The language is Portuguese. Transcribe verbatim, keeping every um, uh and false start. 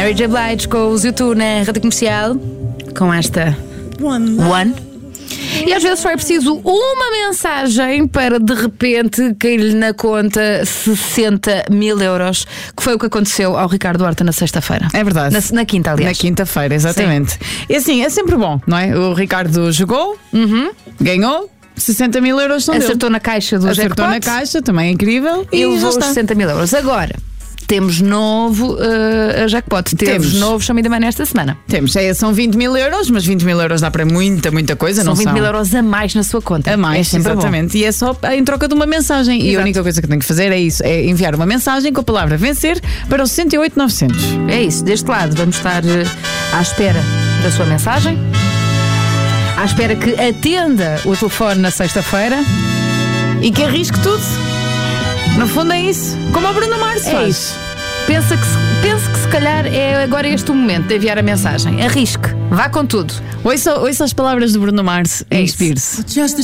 Mary J. Blige com o U dois na rádio comercial, com esta One. E às vezes só é preciso uma mensagem para de repente cair-lhe na conta sessenta mil euros, que foi o que aconteceu ao Ricardo Horta na sexta-feira. É verdade. Na, na quinta, aliás. Na quinta-feira, exatamente. Sim. E assim, é sempre bom, não é? O Ricardo jogou, uhum. ganhou. sessenta mil euros são Acertou dele. na caixa do Acertou jackpot. na caixa, também é incrível. E, e levou os está. sessenta mil euros. Agora, temos novo uh, jackpot. Temos, temos novo Show Me the Money esta semana. Temos, é, são vinte mil euros, mas vinte mil euros dá para muita, muita coisa. São não vinte são mil euros a mais na sua conta. A mais, é exatamente. bom. E é só em troca de uma mensagem. Exato. E a única coisa que tenho que fazer é isso: é enviar uma mensagem com a palavra vencer para o sessenta e oito novecentos. É isso, deste lado vamos estar uh, à espera da sua mensagem, à espera que atenda o telefone na sexta-feira e que arrisque tudo. No fundo é isso. Como a Bruna Mars é faz. Isso. Pensa que, se, pense que se calhar é agora este o momento de enviar a mensagem. Arrisque, vá com tudo. Ouça, ouça as palavras do Bruno Mars e inspire-se.